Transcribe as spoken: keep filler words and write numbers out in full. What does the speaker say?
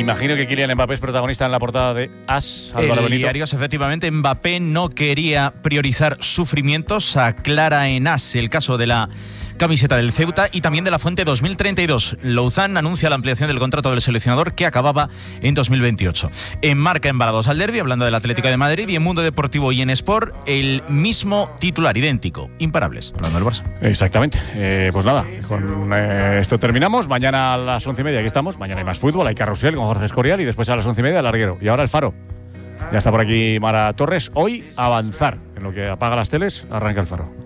imagino que Kylian Mbappé es protagonista en la portada de As. Álvaro El Benito. diario, efectivamente, Mbappé no quería priorizar sufrimientos. Aclara en As el caso de la camiseta del Ceuta y también de la Fuente dos mil treinta y dos. Louzán anuncia la ampliación del contrato del seleccionador que acababa en dos mil veintiocho. En Marca, embalados al derbi, hablando del Atlético de Madrid, y en Mundo Deportivo y en Sport, el mismo titular, idéntico, imparables, hablando del Barça. Exactamente. Eh, pues nada, con eh, esto terminamos. Mañana a las once y media aquí estamos. Mañana hay más fútbol, hay carrusel con Jorge Escorial y después a las once y media el larguero. Y ahora el Faro. Ya está por aquí Mara Torres. Hoy avanzar. En lo que apaga las teles, arranca el Faro.